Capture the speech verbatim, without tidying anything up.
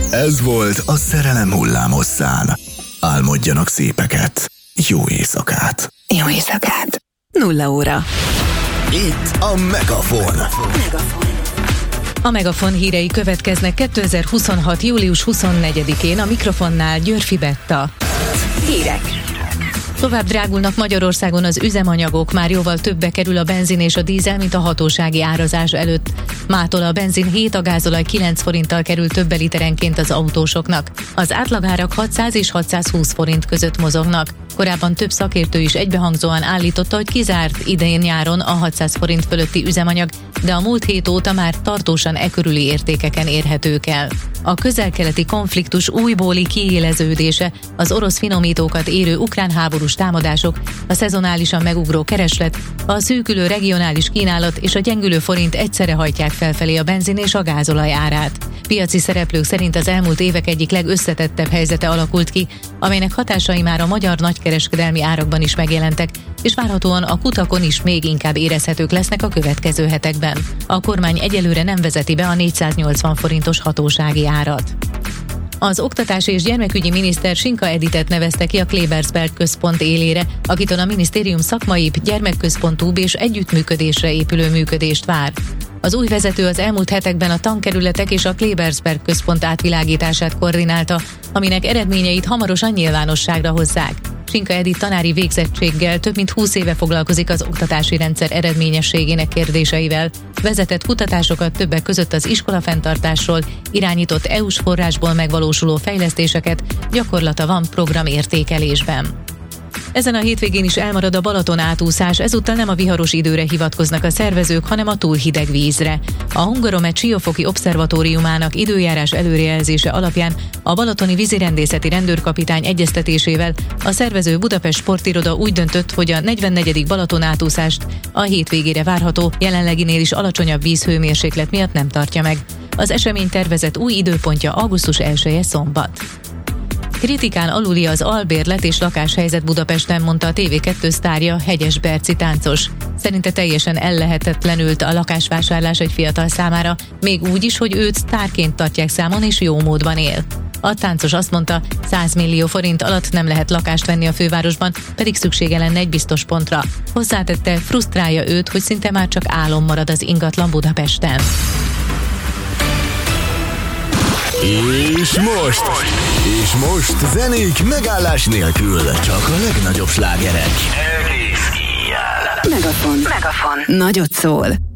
Ez volt a Szerelem hullámosszán. Álmodjanak szépeket. Jó éjszakát. Jó éjszakát. Nulla óra. Itt a Megafon. Megafon. A Megafon hírei következnek kétezer-huszonhat. július huszonnegyedikén, a mikrofonnál Györfi Betta. Hírek. Tovább drágulnak Magyarországon az üzemanyagok, már jóval többe kerül a benzin és a dízel, mint a hatósági árazás előtt. Mától a benzin hét, a gázolaj kilenc forinttal kerül többe literenként az autósoknak. Az átlagárak hatszáz és hatszázhúsz forint között mozognak. Korábban több szakértő is egybehangzóan állította, hogy kizárt idén nyáron a hatszáz forint fölötti üzemanyag, de a múlt hét óta már tartósan e körüli értékeken érhetők el. A közel-keleti konfliktus újbóli kiéleződése, az orosz finomítókat érő ukrán háborús támadások, a szezonálisan megugró kereslet, a szűkülő regionális kínálat és a gyengülő forint egyszerre hajtják felfelé a benzin és a gázolaj árát. Piaci szereplők szerint az elmúlt évek egyik legösszetettebb helyzete alakult ki, amelynek hatásai már a magyar nagykereskedelmi árakban is megjelentek, és várhatóan a kutakon is még inkább érezhetők lesznek a következő hetekben. A kormány egyelőre nem vezeti be a négyszáznyolcvan forintos hatósági árat. Az oktatási és gyermekügyi miniszter Sinka Editet nevezte ki a Klebersberg központ élére, akitől a minisztérium szakmaibb, gyermekközpontúbb és együttműködésre épülő működést vár. Az új vezető az elmúlt hetekben a tankerületek és a Klebersberg központ átvilágítását koordinálta, aminek eredményeit hamarosan nyilvánosságra hozzák. Sinka Edit tanári végzettséggel több mint húsz éve foglalkozik az oktatási rendszer eredményességének kérdéseivel, vezetett kutatásokat többek között az iskolafenntartásról, irányított é u-s forrásból megvalósuló fejlesztéseket, gyakorlata van programértékelésben. Ezen a hétvégén is elmarad a Balaton átúszás, ezúttal nem a viharos időre hivatkoznak a szervezők, hanem a túl hideg vízre. A Hungaromet Siófoki Obszervatóriumának időjárás előrejelzése alapján a balatoni vízirendészeti rendőrkapitány egyeztetésével a szervező Budapest Sportiroda úgy döntött, hogy a negyvennegyedik Balaton átúszást a hétvégére várható, jelenleginél is alacsonyabb vízhőmérséklet miatt nem tartja meg. Az esemény tervezett új időpontja augusztus elseje szombat. Kritikán aluli az albérlet és lakáshelyzet Budapesten, mondta a té vé kettő sztárja, Hegyes Berci táncos. Szerinte teljesen ellehetetlenült a lakásvásárlás egy fiatal számára, még úgy is, hogy őt sztárként tartják számon és jó módban él. A táncos azt mondta, száz millió forint alatt nem lehet lakást venni a fővárosban, pedig szüksége lenne egy biztos pontra. Hozzátette, frusztrálja őt, hogy szinte már csak álom marad az ingatlan Budapesten. És most, és most zenék megállás nélkül, csak a legnagyobb slágerek. Megafon. Megafon. Nagyot szól.